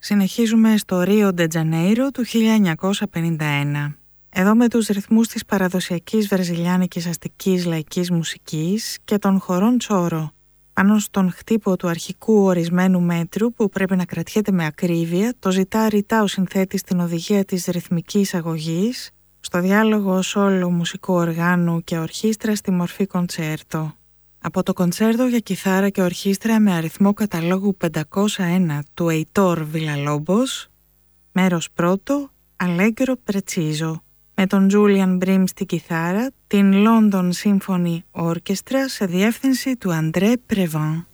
Συνεχίζουμε στο Ρίο ντε Τζανέιρο του 1951. Εδώ με τους ρυθμούς της παραδοσιακής βραζιλιάνικης αστικής λαϊκής μουσικής και των χορών τσόρο, πάνω στον χτύπο του αρχικού ορισμένου μέτρου που πρέπει να κρατιέται με ακρίβεια, το ζητά ρητά ο συνθέτης στην οδηγία της ρυθμικής αγωγής, στο διάλογο σόλο μουσικού οργάνου και ορχήστρα στη μορφή κοντσέρτο. Από το κοντσέρτο για κιθάρα και ορχήστρα με αριθμό καταλόγου 501 του Εϊτόρ Βιλαλόμπος, μέρος πρώτο, Allegro Preciso, με τον Julian Bream στη κιθάρα, την London Symphony Orchestra σε διεύθυνση του André Previn.